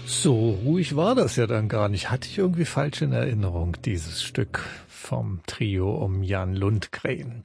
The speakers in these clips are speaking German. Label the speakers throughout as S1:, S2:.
S1: So ruhig war das ja dann gar nicht. Hatte ich irgendwie falsch in Erinnerung, dieses Stück vom Trio um Jan Lundgren.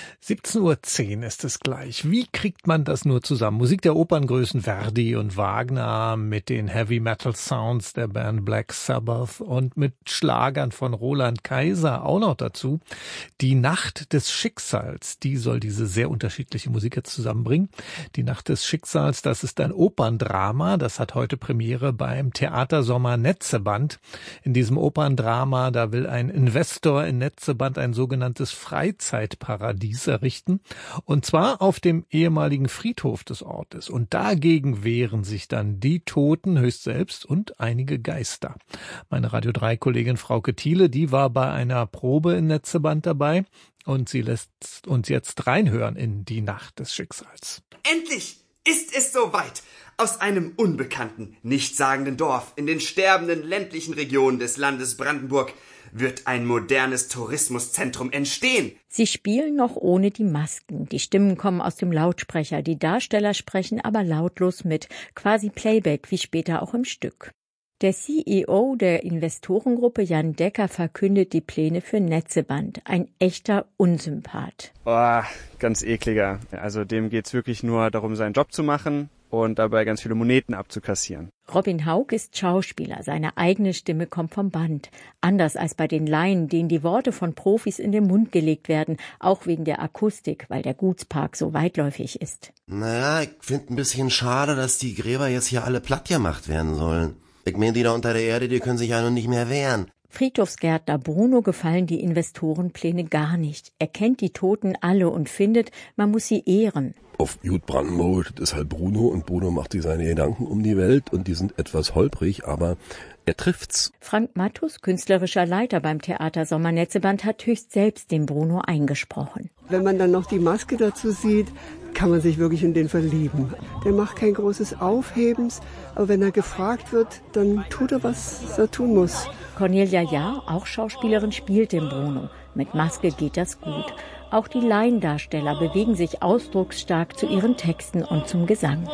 S1: 17:10 Uhr ist es gleich. Wie kriegt man das nur zusammen? Musik der Operngrößen Verdi und Wagner mit den Heavy Metal Sounds der Band Black Sabbath und mit Schlagern von Roland Kaiser auch noch dazu. Die Nacht des Schicksals, die soll diese sehr unterschiedliche Musik jetzt zusammenbringen. Die Nacht des Schicksals, das ist ein Operndrama. Das hat heute Premiere beim Theatersommer Netzeband. In diesem Operndrama, da will ein Investor in Netzeband ein sogenanntes Freizeitparadies errichten. Und zwar auf dem ehemaligen Friedhof des Ortes. Und dagegen wehren sich dann die Toten höchst selbst und einige Geister. Meine Radio 3-Kollegin Frauke Thiele, die war bei einer Probe in Netzeband dabei. Und sie lässt uns jetzt reinhören in die Nacht des Schicksals.
S2: Endlich ist es soweit! Aus einem unbekannten, nichtssagenden Dorf in den sterbenden ländlichen Regionen des Landes Brandenburg wird ein modernes Tourismuszentrum entstehen.
S3: Sie spielen noch ohne die Masken. Die Stimmen kommen aus dem Lautsprecher. Die Darsteller sprechen aber lautlos mit, quasi Playback, wie später auch im Stück. Der CEO der Investorengruppe Jan Decker verkündet die Pläne für Netzeband. Ein echter Unsympath.
S4: Oh, ganz ekliger. Also dem geht's wirklich nur darum, seinen Job zu machen und dabei ganz viele Moneten abzukassieren.
S3: Robin Haug ist Schauspieler. Seine eigene Stimme kommt vom Band. Anders als bei den Laien, denen die Worte von Profis in den Mund gelegt werden, auch wegen der Akustik, weil der Gutspark so weitläufig ist.
S5: Naja, ich finde ein bisschen schade, dass die Gräber jetzt hier alle platt gemacht werden sollen. Ich meine, die da unter der Erde, die können sich ja noch nicht mehr wehren.
S3: Friedhofsgärtner Bruno gefallen die Investorenpläne gar nicht. Er kennt die Toten alle und findet, man muss sie ehren.
S6: Auf Jud Brandenburg, das ist halt Bruno und Bruno macht sich seine Gedanken um die Welt und die sind etwas holprig, aber er trifft's.
S3: Frank Mattus, künstlerischer Leiter beim Theatersommer Netzeband, hat höchst selbst den Bruno eingesprochen.
S7: Wenn man dann noch die Maske dazu sieht, kann man sich wirklich in den verlieben. Der macht kein großes Aufhebens, aber wenn er gefragt wird, dann tut er, was er tun muss.
S3: Cornelia Jahr, auch Schauspielerin, spielt den Bruno. Mit Maske geht das gut. Auch die Laiendarsteller bewegen sich ausdrucksstark zu ihren Texten und zum Gesang.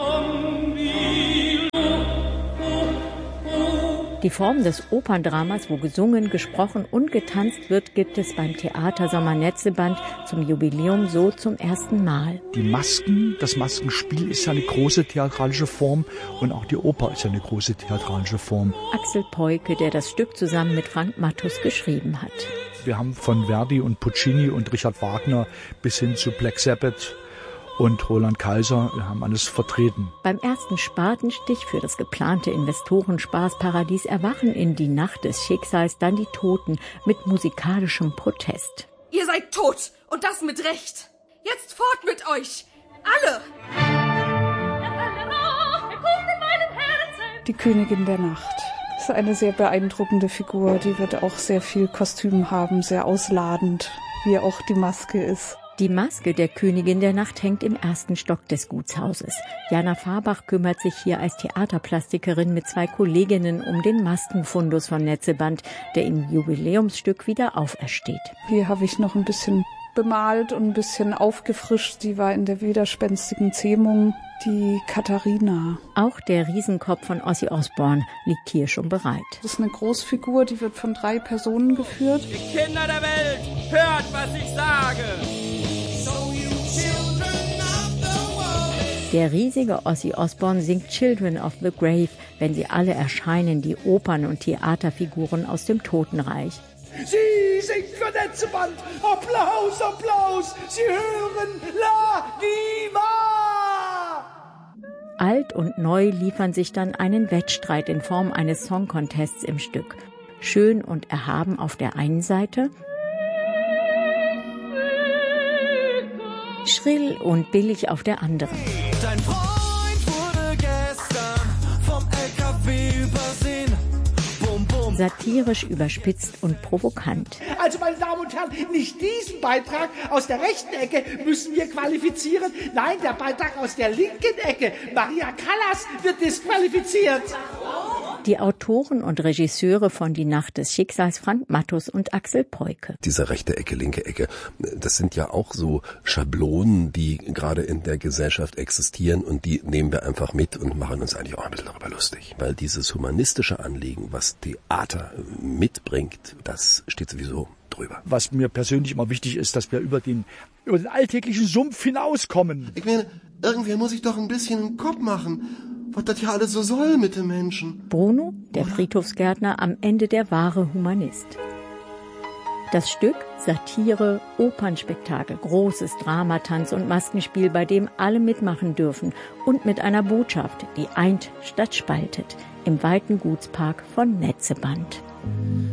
S3: Die Form des Operndramas, wo gesungen, gesprochen und getanzt wird, gibt es beim Theatersommer Netzeband zum Jubiläum so zum ersten Mal.
S8: Die Masken, das Maskenspiel ist ja eine große theatralische Form und auch die Oper ist ja eine große theatralische Form.
S3: Axel Peuke, der das Stück zusammen mit Frank Mattus geschrieben hat.
S8: Wir haben von Verdi und Puccini und Richard Wagner bis hin zu Black Sabbath und Roland Kaiser, wir haben alles vertreten.
S3: Beim ersten Spatenstich für das geplante Investorenspaßparadies erwachen in die Nacht des Schicksals dann die Toten mit musikalischem Protest.
S9: Ihr seid tot und das mit Recht. Jetzt fort mit euch, alle!
S10: Die Königin der Nacht. Das ist eine sehr beeindruckende Figur, die wird auch sehr viel Kostüm haben, sehr ausladend, wie auch die Maske ist.
S3: Die Maske der Königin der Nacht hängt im ersten Stock des Gutshauses. Jana Fahrbach kümmert sich hier als Theaterplastikerin mit 2 Kolleginnen um den Maskenfundus von Netzeband, der im Jubiläumsstück wieder aufersteht.
S10: Hier habe ich noch ein bisschen bemalt und ein bisschen aufgefrischt. Sie war in der widerspenstigen Zähmung die Katharina.
S3: Auch der Riesenkopf von Ozzy Osbourne liegt hier schon bereit.
S10: Das ist eine Großfigur, die wird von 3 Personen geführt.
S2: Die Kinder der Welt, hört, was ich sage!
S3: Der riesige Ozzy Osbourne singt Children of the Grave, wenn sie alle erscheinen, die Opern- und Theaterfiguren aus dem Totenreich.
S11: Sie singt für Netzeband. Applaus, Applaus. Sie hören La Viva.
S3: Alt und neu liefern sich dann einen Wettstreit in Form eines Song-Contests im Stück. Schön und erhaben auf der einen Seite, schrill und billig auf der anderen.
S11: Dein Freund wurde gestern vom LKW übersehen. Bum, bum.
S3: Satirisch, überspitzt und provokant.
S11: Also, meine Damen und Herren, nicht diesen Beitrag aus der rechten Ecke müssen wir qualifizieren. Nein, der Beitrag aus der linken Ecke. Maria Callas wird disqualifiziert.
S3: Die Autoren und Regisseure von Die Nacht des Schicksals, Frank Matthus und Axel Peuke.
S6: Diese rechte Ecke, linke Ecke, das sind ja auch so Schablonen, die gerade in der Gesellschaft existieren und die nehmen wir einfach mit und machen uns eigentlich auch ein bisschen darüber lustig. Weil dieses humanistische Anliegen, was Theater mitbringt, das steht sowieso drüber.
S8: Was mir persönlich immer wichtig ist, dass wir über den alltäglichen Sumpf hinauskommen.
S5: Ich meine, irgendwer muss sich doch ein bisschen einen Kopf machen, was das ja alles so soll mit den Menschen.
S3: Bruno, der Friedhofsgärtner, am Ende der wahre Humanist. Das Stück, Satire, Opernspektakel, großes Drama, Tanz und Maskenspiel, bei dem alle mitmachen dürfen und mit einer Botschaft, die eint statt spaltet, im weiten Gutspark von Netzeband.